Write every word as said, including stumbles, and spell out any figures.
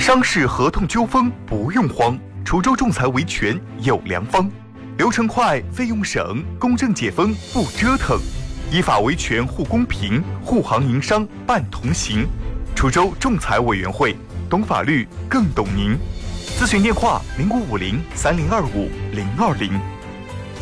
商事合同纠纷不用慌，滁州仲裁维权有良方，流程快，费用省，公正解纷不折腾，依法维权护公平，护行营商办同行。滁州仲裁委员会，懂法律更懂您。咨询电话：零五五零三零二五零二零。